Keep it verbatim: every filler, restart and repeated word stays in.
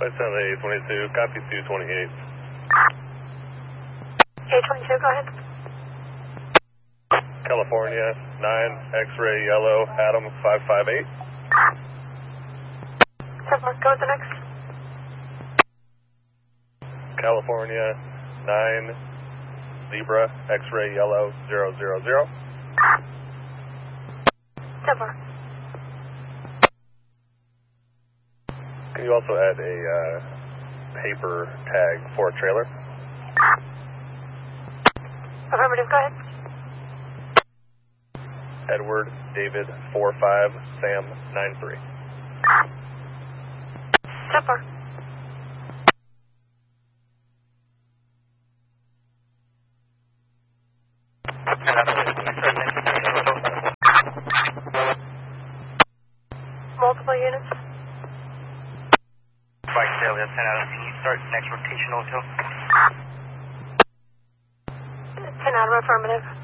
Flight seven A twenty-two, copy two twenty-eight. A twenty-two, go ahead. California, nine, X-ray yellow, Adam five five eight. Seven, go with the next. California, nine, Zebra, X-ray yellow, zero zero zero. Seven. Can you also add a uh, paper tag for a trailer? Affirmative, go ahead. Edward, David, four five, Sam, nine three. Seven. Multiple units. Bike tail, that's ten Adam. Can you start next rotational too? ten Adam, affirmative.